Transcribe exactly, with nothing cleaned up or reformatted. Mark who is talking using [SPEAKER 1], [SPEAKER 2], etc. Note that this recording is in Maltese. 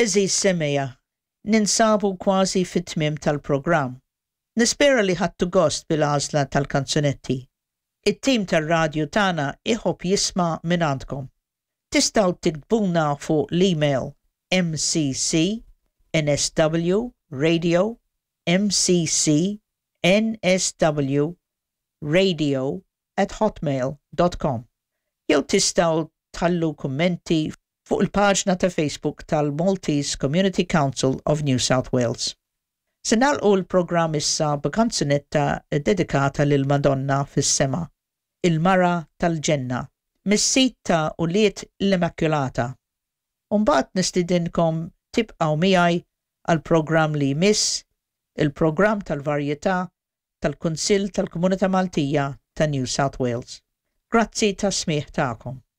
[SPEAKER 1] Eżis semmeja, ninsabu kważi fit-tmiem tal-programm. Nispera li ħadtu gost bil-għażla tal-kanzunetti. It-tim tar-radju tagħna iħobb jisma' minn għandkom. Tistgħu tiktbuna fuq l-email m c c n s w radio m c c n s w radio at hotmail dot com. Jew tistgħu tħallu kummenti fuq il-paġna ta' Facebook tal-Maltese Community Council of New South Wales. Se nagħlqu l-programm issa b'kanzunetta dedikata lil Madonna fis-sema, il-Mara tal-Ġenna, mis-sit ta' Uliet l-Immakulata. Umbagħad nistidinkom tibqgħu miegħi għall-programm li jmiss, il-programm tal-varjetà tal-Kunsill tal-Komunità Maltija ta' New South Wales. Grazzi ta' smieħ tagħkom.